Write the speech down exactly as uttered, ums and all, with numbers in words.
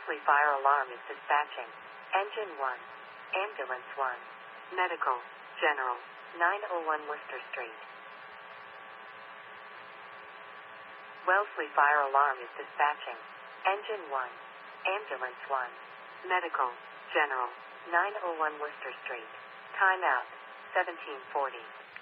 Wellesley Fire Alarm is dispatching. Engine one. Ambulance one. Medical. General. nine oh one Worcester Street. Wellesley Fire Alarm is dispatching. Engine one. Ambulance one. Medical. General. nine oh one Worcester Street. Time out. seventeen forty.